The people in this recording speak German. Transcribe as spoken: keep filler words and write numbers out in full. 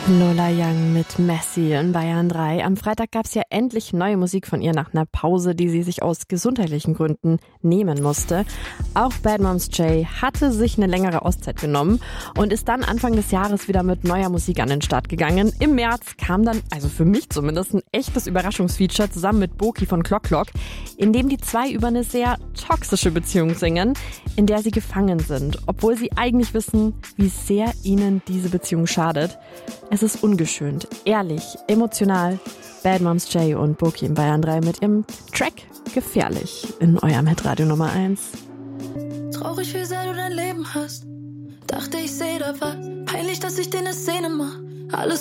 Lola Young mit Messi in Bayern drei. Am Freitag gab es ja endlich neue Musik von ihr nach einer Pause, die sie sich aus gesundheitlichen Gründen nehmen musste. Auch Bad Moms J hatte sich eine längere Auszeit genommen und ist dann Anfang des Jahres wieder mit neuer Musik an den Start gegangen. Im März kam dann, also für mich zumindest, ein echtes Überraschungsfeature zusammen mit Boki von Clock Clock, in dem die zwei über eine sehr toxische Beziehung singen, in der sie gefangen sind, obwohl sie eigentlich wissen, wie sehr ihnen diese Beziehung schadet. Es ist ungeschönt, ehrlich, emotional. Bad Moms J und Boki in Bayern drei mit ihrem Track Gefährlich in eurem Hitradio Nummer eins. Traurig, wie sehr du dein Leben hast. Dachte, ich seh da was. Peinlich, dass ich dir eine Szene mach. Alles